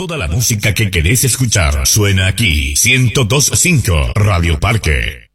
Toda la música que querés escuchar suena aquí. 102.5 Radio Parque.